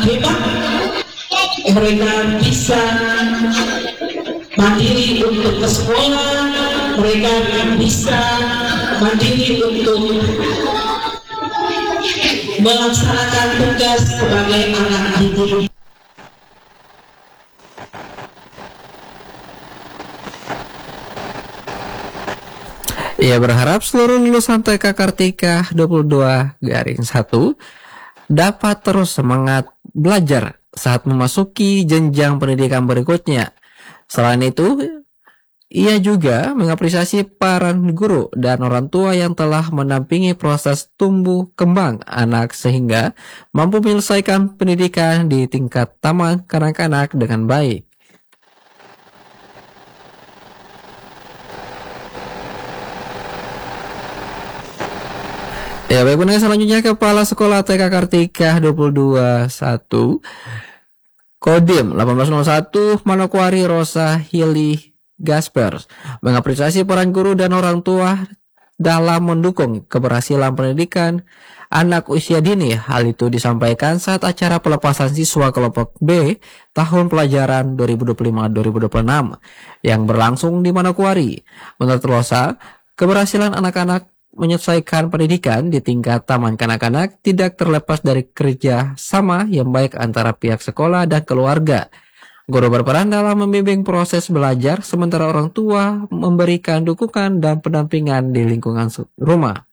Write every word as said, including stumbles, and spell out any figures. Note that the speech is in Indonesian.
hebat, mereka bisa mandiri untuk ke sekolah, mereka bisa mandiri untuk melaksanakan tugas sebagai anak didik. Ia berharap seluruh lulusan T K Kartika dua puluh dua garing satu dapat terus semangat belajar saat memasuki jenjang pendidikan berikutnya. Selain itu, ia juga mengapresiasi para guru dan orang tua yang telah mendampingi proses tumbuh kembang anak sehingga mampu menyelesaikan pendidikan di tingkat taman kanak-kanak dengan baik. Ya, baik, pendengar, selanjutnya Kepala Sekolah T K Kartika dua puluh dua satu Kodim delapan belas nol satu Manokwari Rosa Hili Gaspers mengapresiasi peran guru dan orang tua dalam mendukung keberhasilan pendidikan anak usia dini. Hal itu disampaikan saat acara pelepasan siswa kelompok B tahun pelajaran dua ribu dua puluh lima dua ribu dua puluh enam yang berlangsung di Manokwari. Menurut Rosa, keberhasilan anak-anak menyelesaikan pendidikan di tingkat taman kanak-kanak tidak terlepas dari kerja sama yang baik antara pihak sekolah dan keluarga. Guru berperan dalam membimbing proses belajar, sementara orang tua memberikan dukungan dan pendampingan di lingkungan rumah.